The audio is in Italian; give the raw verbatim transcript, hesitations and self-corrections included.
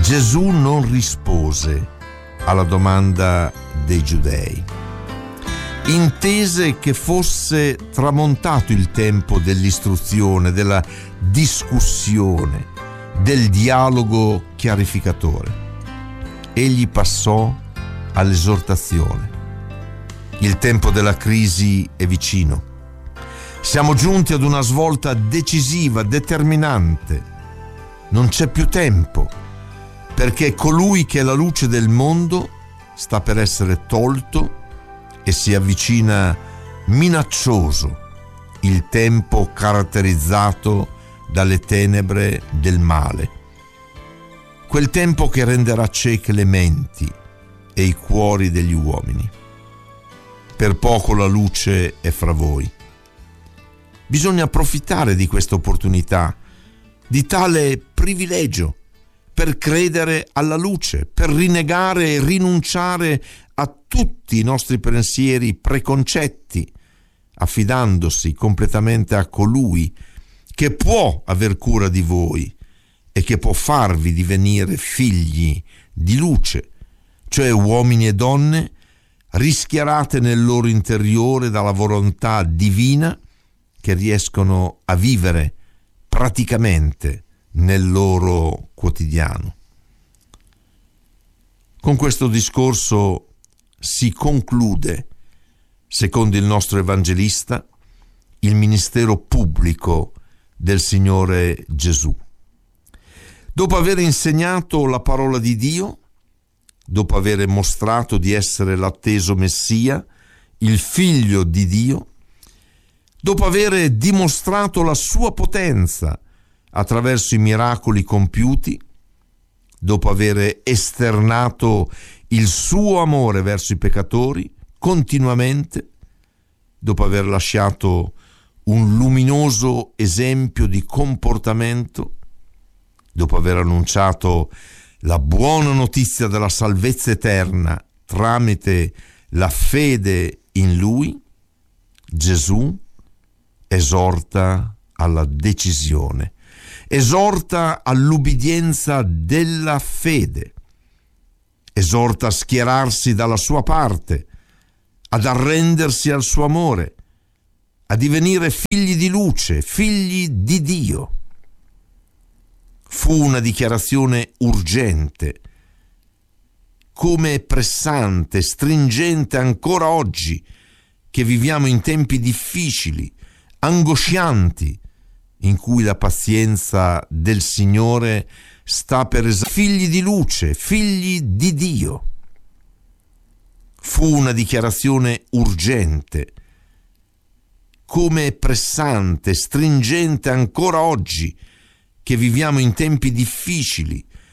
Gesù non rispose alla domanda dei giudei. Intese che fosse tramontato il tempo dell'istruzione, della discussione, del dialogo chiarificatore. Egli passò all'esortazione. Il tempo della crisi è vicino. Siamo giunti ad una svolta decisiva, determinante. Non c'è più tempo, perché colui che è la luce del mondo sta per essere tolto e si avvicina minaccioso il tempo caratterizzato dalle tenebre del male. Quel tempo che renderà cieche le menti e i cuori degli uomini. Per poco la luce è fra voi. Bisogna approfittare di questa opportunità, di tale privilegio, per credere alla luce, per rinnegare e rinunciare a tutti i nostri pensieri preconcetti, affidandosi completamente a colui che può aver cura di voi e che può farvi divenire figli di luce, cioè uomini e donne rischiarate nel loro interiore dalla volontà divina, che riescono a vivere praticamente nel loro quotidiano. Con questo discorso si conclude, secondo il nostro evangelista, il ministero pubblico del Signore Gesù. Dopo aver insegnato la parola di Dio, dopo aver mostrato di essere l'atteso Messia, il Figlio di Dio, dopo aver dimostrato la sua potenza attraverso i miracoli compiuti, dopo aver esternato il suo amore verso i peccatori continuamente, dopo aver lasciato un luminoso esempio di comportamento, dopo aver annunciato la buona notizia della salvezza eterna tramite la fede in Lui, Gesù esorta alla decisione, esorta all'ubbidienza della fede, esorta a schierarsi dalla sua parte, ad arrendersi al suo amore, a divenire figli di luce, figli di Dio. Fu una dichiarazione urgente, come pressante, stringente ancora oggi, che viviamo in tempi difficili, angoscianti, in cui la pazienza del Signore sta per es- figli di luce, figli di Dio. Fu una dichiarazione urgente, come pressante, stringente ancora oggi, che viviamo in tempi difficili,